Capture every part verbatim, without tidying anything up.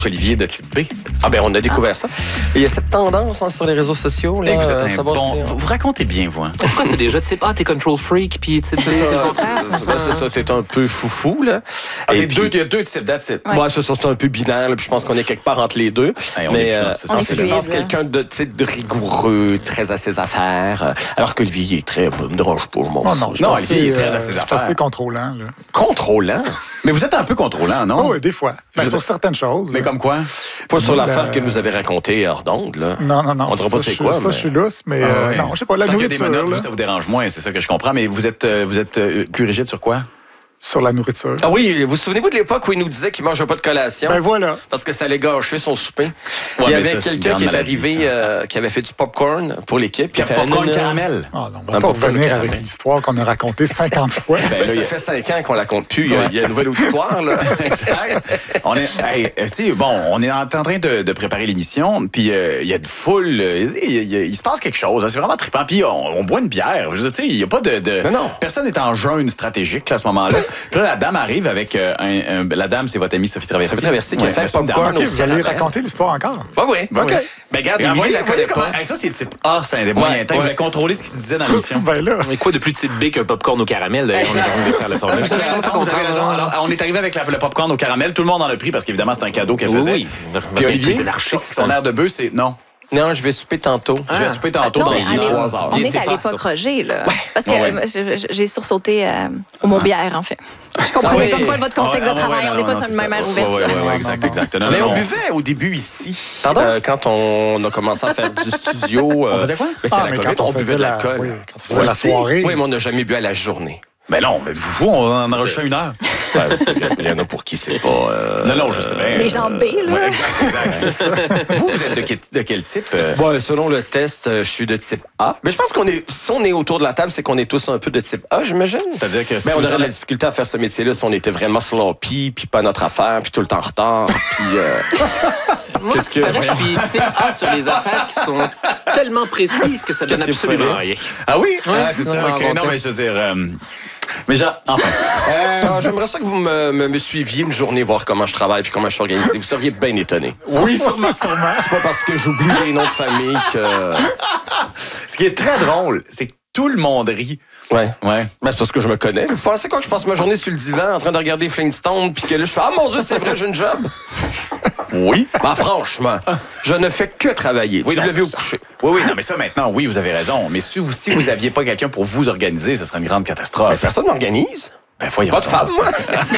Olivier de type B. Ah ben on a découvert ah. ça. Et il y a cette tendance hein, sur les réseaux sociaux. Là, et vous êtes un ça bon... aussi, vous, vous racontez bien, vous. Hein? C'est quoi ça déjà? Type A, t'es control freak, puis type B, c'est le contraire. Ben, c'est ça, t'es un peu foufou, là. Ah, et puis, deux, il y a deux types d'attitude. Ouais, ouais c'est ça, c'est un peu binaire, là, puis je pense qu'on est quelque part entre les deux. Hey, on mais est euh, on en substance, quelqu'un de, de rigoureux, très à ses affaires. Alors que Olivier est très... me dérange pas, mon oh non, je non, Olivier est très à ses euh, affaires. assez contrôlant, là. Contrôlant? Mais vous êtes un peu contrôlant, non? Oh, oui, des fois. Ben, sur certaines choses. Mais là. comme quoi? Pas sur l'affaire que vous avez racontée hors d'onde, là. Non, non, non. On ne dira pas c'est quoi. Ça, mais... je suis lousse, mais ah, euh, ouais. non, je sais pas, la Tant nourriture. Qu'il y a des menottes, là. vous, ça vous dérange moins, c'est ça que je comprends. Mais vous êtes, euh, vous êtes euh, plus rigide sur quoi? Sur la nourriture. Ah oui, vous souvenez-vous de l'époque où il nous disait qu'il ne mangeait pas de collation? Ben voilà. Parce que ça allait gâcher son souper. Ouais, il y avait ça, quelqu'un qui est arrivé, euh, qui avait fait du popcorn pour l'équipe. Qui a popcorn une... caramel. Ah non, on va pas revenir avec l'histoire qu'on a racontée cinquante fois. Ben là, il fait cinq ans qu'on la compte plus. Il y a, il y a une nouvelle auditoire, là. Exact. On est, hey, tu sais, bon, on est en train de, de préparer l'émission, puis euh, il y a de foule, il, il, il se passe quelque chose. Hein, c'est vraiment trippant. Puis on, on boit une bière. Je veux dire, tu sais, il y a pas de, de non, non. personne n'est en jeûne stratégique là, à ce moment-là. Puis là, la dame arrive avec euh, un, un, la dame, c'est votre amie Sophie Traversy. Sophie Traversy qui ouais, a fait popcorn. Okay, vous allez raconter l'histoire encore. Ah oui. Ben OK. Oui. Ben regarde, Olivier la connaît pas. Hey, ça, c'est type A, c'est un des moyens temps. Il voulait contrôler ce qui se disait dans l'émission. Ben là. Mais quoi de plus type B qu'un popcorn au caramel? D'ailleurs, on est en train de faire la formule. Vous avez raison. Alors, on est arrivé avec la, le popcorn au caramel. Tout le monde en a pris parce qu'évidemment, c'est un cadeau qu'elle faisait. Oui. Puis Olivier, son air de bœuf, c'est non. Non, je vais souper tantôt. Ah. Je vais souper tantôt non, dans les trois heures. On est à l'époque Roger, là. Ouais. Parce que ouais. euh, j'ai sursauté euh, au mot bière, en fait. Je comprenais ah, oui. pas votre contexte ah, de travail. ouais, on n'est pas non, sur une même aire Oui, ouverte. oui, oui, exact, exact. Non, mais non, on non. buvait au début ici. Pardon? Euh, quand on a commencé à faire du studio. Euh... On faisait quoi? Mais c'était ah, la mais COVID, quand on, on buvait de l'alcool. Oui, quand on faisait la soirée. Oui, mais on n'a jamais bu à la journée. Mais non, mais vous, on en enregistre une heure. Il y en a pour qui c'est pas... Euh, non, non, je sais bien. Des gens B, là. Ouais, exact, exact. C'est ça. Vous, vous êtes de quel, de quel type? Euh... Bon, selon le test, je suis de type A. Mais je pense qu'on est... Si on est autour de la table, c'est qu'on est tous un peu de type A, j'imagine. C'est-à-dire que... Si ben, on aurait avez... de la difficulté à faire ce métier-là si on était vraiment sloppy, puis pas notre affaire, puis tout le temps en retard, puis... Euh... Moi, Qu'est-ce que... je suis type A sur les affaires qui sont tellement précises que ça donne absolument rien. Ah oui? Ouais, ah, c'est ça. Okay. Non, mais je veux dire... Euh... Mais genre, enfin. Euh, J'aimerais ça que vous me, me, me suiviez une journée, voir comment je travaille puis comment je suis organisé. Vous seriez bien étonné. Oui, sûrement, sûrement. C'est pas parce que j'oublie les noms de famille que... Ce qui est très drôle, c'est que tout le monde rit. Ouais. Ouais. Ben, c'est parce que je me connais. Vous pensez quoi que je passe ma journée sur le divan en train de regarder Flintstone puis que là, je fais « Ah, mon Dieu, c'est vrai, j'ai une job! » Oui. Ben, franchement, je ne fais que travailler. Oui, tu non, l'as vu au ça. coucher. Oui, oui, non, mais ça, maintenant, oui, vous avez raison. Mais si vous si vous aviez pas quelqu'un pour vous organiser, ce serait une grande catastrophe. Ben, personne m'organise. Ben, voyons. Pas de femme, moi.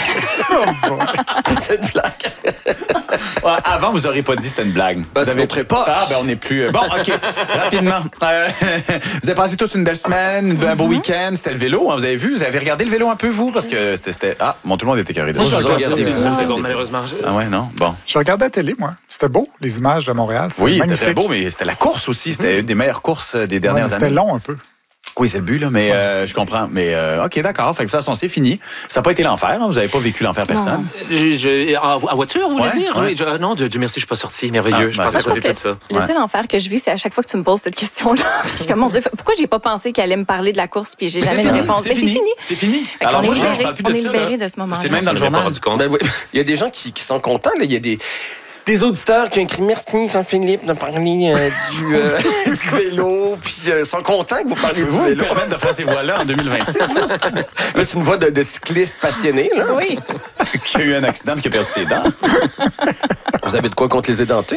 C'est une blague. Ouais, avant, vous n'auriez pas dit que c'était une blague. Ben, vous avez très pas. Ah, ben, on n'est plus. Bon, OK. Rapidement. Euh, vous avez passé tous une belle semaine, un beau week-end. C'était le vélo, hein, vous avez vu? Vous avez regardé le vélo un peu, vous? Parce que c'était. Ah, bon, tout le monde était carré de Moi, ça. je regarde des vidéos secondes, malheureusement. Ah, ouais, non? Bon. Je regardais la télé, moi. C'était beau, les images de Montréal. Oui, magnifique. c'était très beau, mais c'était la course aussi. C'était une des meilleures courses des dernières ouais, années. C'était long un peu. Oui, c'est le but, là, mais ouais, euh, je comprends. Mais euh, OK, d'accord. Fait que de toute façon, c'est fini. Ça n'a pas été l'enfer. Hein? Vous n'avez pas vécu l'enfer personne. Je, je, en voiture, vous voulez ouais, dire? Ouais. Oui, je, non, Dieu merci, je suis pas sorti. Merveilleux. Ah, je ben, pense à côté de ça. Le seul enfer que je vis, c'est à chaque fois que tu me poses cette question-là. Je suis comme, mon Dieu, pourquoi j'ai pas pensé qu'elle allait me parler de la course puis j'ai mais jamais de réponse? C'est fini. C'est fini. Alors, on est libéré, on est libéré de ce moment-là. C'est même dans le journal. Ben, oui. Il y a des gens qui, qui sont contents. Là. Il y a des... Des auditeurs qui ont écrit « Merci, Jean-Philippe, de parler euh, du, euh, du vélo. » Puis ils euh, sont contents que vous parliez du vous vélo. Vous permettre de faire ces voix-là en deux mille vingt-six. Là, c'est une voix de, de cycliste passionné. Là. Oui. Qui a eu un accident et qui a perdu ses dents. Vous avez de quoi contre les édentés?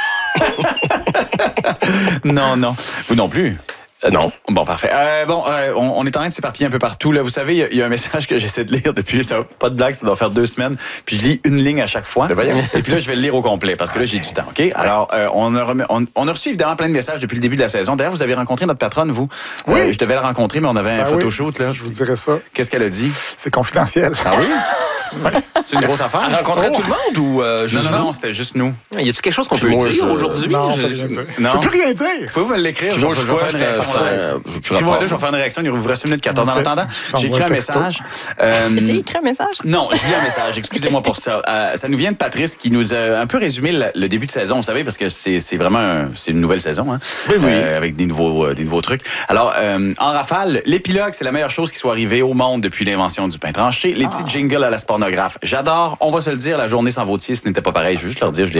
Non, non. Vous non plus. Euh, non. Bon, parfait. Euh, bon, euh, on, on est en train de s'éparpiller un peu partout. Là, vous savez, il y, y a un message que j'essaie de lire depuis, ça, pas de blague, ça doit faire deux semaines. Puis je lis une ligne à chaque fois. Et puis là, je vais le lire au complet parce que là, j'ai du temps. OK? Alors, euh, on, a remis, on, on a reçu évidemment plein de messages depuis le début de la saison. D'ailleurs, vous avez rencontré notre patronne, vous? Oui. Euh, je devais la rencontrer, mais on avait un ben photoshoot. Oui. Là. Je vous dirais ça. Qu'est-ce qu'elle a dit? C'est confidentiel. Ah oui? Ouais. C'est une grosse affaire. Elle rencontrait oh. tout le monde ou euh, juste Non, non, vous? non, c'était juste nous. Y a-tu quelque chose qu'on Puis peut moi, dire je- aujourd'hui? Non, Je- pas rien dire. Non. Je peux plus rien dire. Pouvez-vous me l'écrire? Puis Je, moi, je, je vais crois faire que une je réaction ferais- live. je veux plus Écrivez-moi là, rapport. je vais faire une réaction. Il vous reste une minute quatorze. En Ok. attendant, j'ai écrit J'envoie un un texto. message. Euh, J'ai écrit un message. Non, je lis un message. Excusez-moi pour ça. Euh, ça nous vient de Patrice qui nous a un peu résumé le, le début de saison, vous savez, parce que c'est, c'est vraiment un, c'est une nouvelle saison, hein, Oui, oui. Euh, avec des nouveaux, euh, des nouveaux trucs. Alors, euh, en rafale, l'épilogue, c'est la meilleure chose qui soit arrivée au monde depuis l'invention du pain tranché. Les petits jingles à la spornographe, j'adore. On va se le dire, la journée sans Vautier, ce n'était pas pareil. Je veux juste leur dire, je les